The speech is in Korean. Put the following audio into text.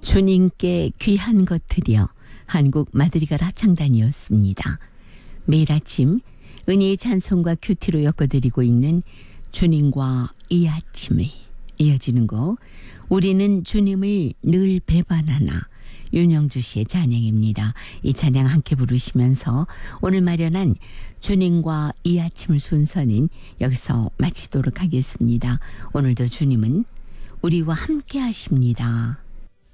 주님께 귀한 것들이여 한국 마드리갈 합창단이었습니다. 매일 아침 은혜의 찬송과 큐티로 엮어드리고 있는 주님과 이 아침을 이어지는 곡 우리는 주님을 늘 배반하나 윤영주 씨의 찬양입니다. 이 찬양 함께 부르시면서 오늘 마련한 주님과 이 아침을 순서는 여기서 마치도록 하겠습니다. 오늘도 주님은 우리와 함께 하십니다.